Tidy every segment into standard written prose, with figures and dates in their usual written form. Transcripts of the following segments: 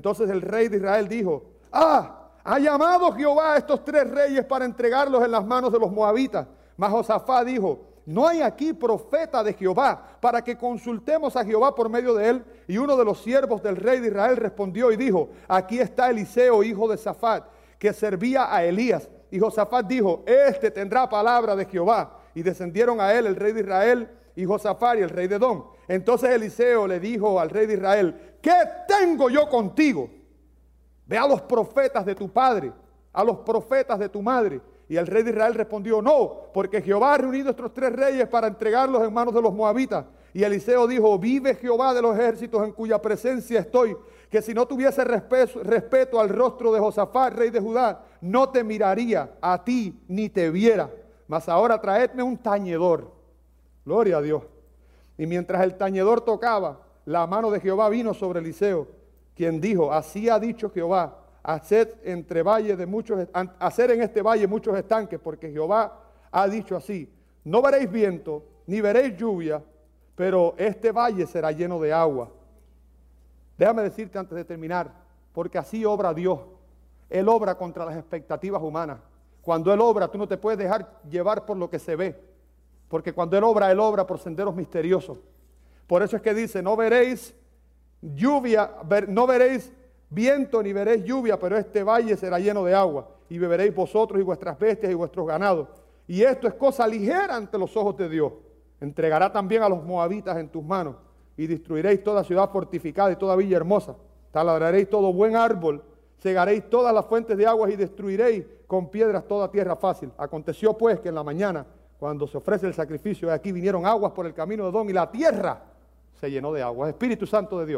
Entonces el rey de Israel dijo: ha llamado Jehová a estos 3 reyes para entregarlos en las manos de los moabitas. Mas Josafat dijo: no hay aquí profeta de Jehová para que consultemos a Jehová por medio de él. Y uno de los siervos del rey de Israel respondió y dijo: aquí está Eliseo, hijo de Safat, que servía a Elías. Y Josafat dijo: este tendrá palabra de Jehová. Y descendieron a él el rey de Israel y Josafat y el rey de Edom. Entonces Eliseo le dijo al rey de Israel: ¿qué tengo yo contigo? Ve a los profetas de tu padre, a los profetas de tu madre. Y el rey de Israel respondió: no, porque Jehová ha reunido a estos 3 reyes para entregarlos en manos de los moabitas. Y Eliseo dijo: vive Jehová de los ejércitos en cuya presencia estoy, que si no tuviese respeto al rostro de Josafat, rey de Judá, no te miraría a ti ni te viera. Mas ahora traedme un tañedor. Gloria a Dios. Y mientras el tañedor tocaba, la mano de Jehová vino sobre Eliseo, quien dijo: así ha dicho Jehová, hacer en este valle muchos estanques, porque Jehová ha dicho así: no veréis viento, ni veréis lluvia, pero este valle será lleno de agua. Déjame decirte antes de terminar, porque así obra Dios. Él obra contra las expectativas humanas. Cuando Él obra, tú no te puedes dejar llevar por lo que se ve, porque cuando Él obra por senderos misteriosos. Por eso es que dice: no veréis lluvia, no veréis viento ni veréis lluvia, pero este valle será lleno de agua, y beberéis vosotros y vuestras bestias y vuestros ganados. Y esto es cosa ligera ante los ojos de Dios. Entregará también a los moabitas en tus manos, y destruiréis toda ciudad fortificada y toda villa hermosa. Taladraréis todo buen árbol, cegaréis todas las fuentes de aguas y destruiréis con piedras toda tierra fácil. Aconteció pues que en la mañana, cuando se ofrece el sacrificio, aquí vinieron aguas por el camino de Edom, y la tierra se llenó de aguas. Espíritu Santo de Dios,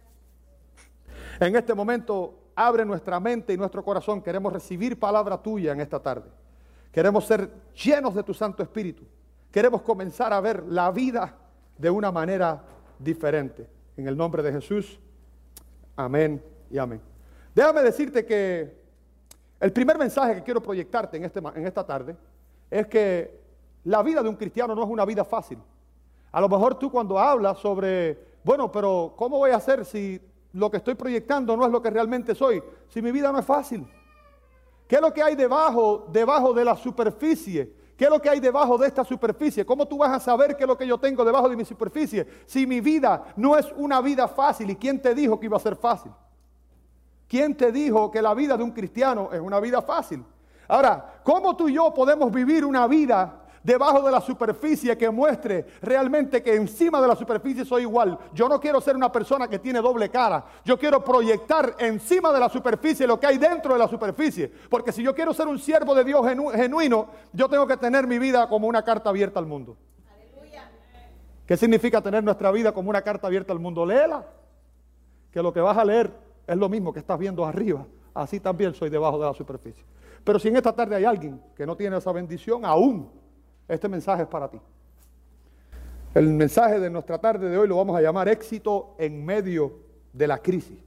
en este momento abre nuestra mente y nuestro corazón. Queremos recibir palabra tuya en esta tarde. Queremos ser llenos de tu Santo Espíritu. Queremos comenzar a ver la vida de una manera diferente. En el nombre de Jesús, amén y amén. Déjame decirte que el primer mensaje que quiero proyectarte en esta tarde es que la vida de un cristiano no es una vida fácil. A lo mejor tú, cuando hablas sobre, bueno, pero ¿cómo voy a hacer si lo que estoy proyectando no es lo que realmente soy? Si mi vida no es fácil. ¿Qué es lo que hay debajo de la superficie? ¿Qué es lo que hay debajo de esta superficie? ¿Cómo tú vas a saber qué es lo que yo tengo debajo de mi superficie si mi vida no es una vida fácil? ¿Y quién te dijo que iba a ser fácil? ¿Quién te dijo que la vida de un cristiano es una vida fácil? Ahora, ¿cómo tú y yo podemos vivir una vida debajo de la superficie que muestre realmente que encima de la superficie soy igual? Yo no quiero ser una persona que tiene doble cara. Yo quiero proyectar encima de la superficie lo que hay dentro de la superficie. Porque si yo quiero ser un siervo de Dios genuino, yo tengo que tener mi vida como una carta abierta al mundo. Aleluya. ¿Qué significa tener nuestra vida como una carta abierta al mundo? Léela. Que lo que vas a leer es lo mismo que estás viendo arriba. Así también soy debajo de la superficie. Pero si en esta tarde hay alguien que no tiene esa bendición, aún este mensaje es para ti. El mensaje de nuestra tarde de hoy lo vamos a llamar: éxito en medio de la crisis.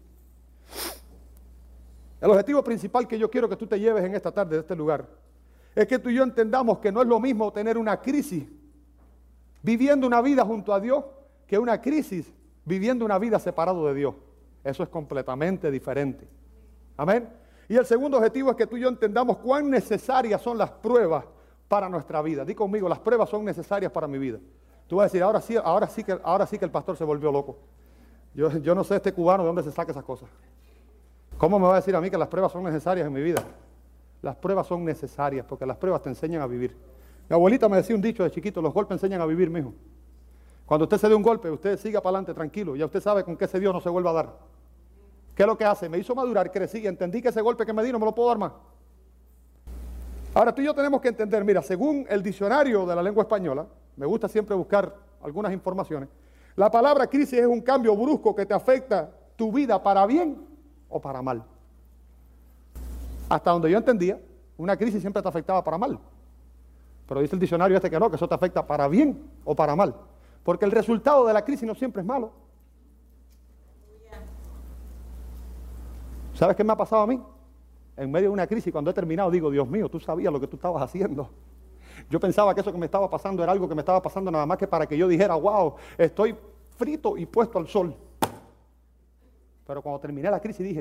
El objetivo principal que yo quiero que tú te lleves en esta tarde de este lugar es que tú y yo entendamos que no es lo mismo tener una crisis viviendo una vida junto a Dios que una crisis viviendo una vida separado de Dios. Eso es completamente diferente. Amén. Y el segundo objetivo es que tú y yo entendamos cuán necesarias son las pruebas para nuestra vida. Di conmigo: las pruebas son necesarias para mi vida. Tú vas a decir: ahora sí que el pastor se volvió loco. Yo no sé este cubano de dónde se saca esas cosas. ¿Cómo me va a decir a mí que las pruebas son necesarias en mi vida? Las pruebas son necesarias porque las pruebas te enseñan a vivir. Mi abuelita me decía un dicho de chiquito: los golpes enseñan a vivir, mijo. Cuando usted se dé un golpe, usted siga para adelante tranquilo. Ya usted sabe con qué se dio, no se vuelva a dar. ¿Qué es lo que hace? Me hizo madurar, crecí y entendí que ese golpe que me di no me lo puedo dar más. Ahora tú y yo tenemos que entender, mira, según el diccionario de la lengua española, me gusta siempre buscar algunas informaciones, la palabra crisis es un cambio brusco que te afecta tu vida para bien o para mal. Hasta donde yo entendía, una crisis siempre te afectaba para mal. Pero dice el diccionario este que no, que eso te afecta para bien o para mal. Porque el resultado de la crisis no siempre es malo. ¿Sabes qué me ha pasado a mí? En medio de una crisis, cuando he terminado, digo: Dios mío, tú sabías lo que tú estabas haciendo. Yo pensaba que eso que me estaba pasando era algo que me estaba pasando nada más que para que yo dijera: wow, estoy frito y puesto al sol. Pero cuando terminé la crisis dije: